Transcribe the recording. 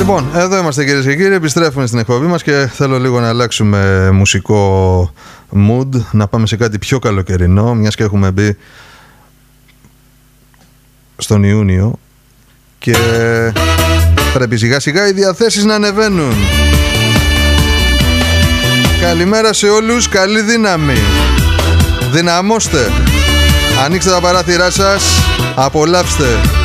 Λοιπόν, εδώ είμαστε κυρίες και κύριοι, επιστρέφουμε στην εκπομπή μας και θέλω λίγο να αλλάξουμε μουσικό mood, να πάμε σε κάτι πιο καλοκαιρινό, μιας και έχουμε μπει στον Ιούνιο και πρέπει σιγά σιγά οι διαθέσεις να ανεβαίνουν. Καλημέρα σε όλους, καλή δύναμη. Δυναμώστε, ανοίξτε τα παράθυρά σας, απολαύστε.